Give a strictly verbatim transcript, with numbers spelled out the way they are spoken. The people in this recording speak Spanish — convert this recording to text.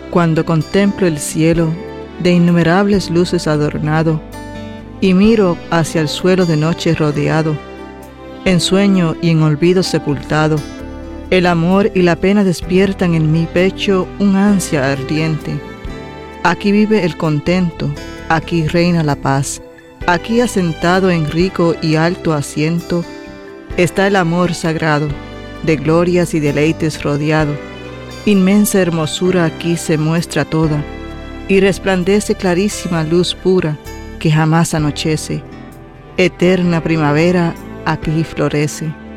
Cuando contemplo el cielo, de innumerables luces adornado, y miro hacia el suelo de noche rodeado, en sueño y en olvido sepultado, el amor y la pena despiertan en mi pecho un ansia ardiente. Aquí vive el contento, aquí reina la paz, aquí asentado en rico y alto asiento, está el amor sagrado, de glorias y deleites rodeado. Inmensa hermosura aquí se muestra toda, y resplandece clarísima luz pura, que jamás anochece. Eterna primavera aquí florece.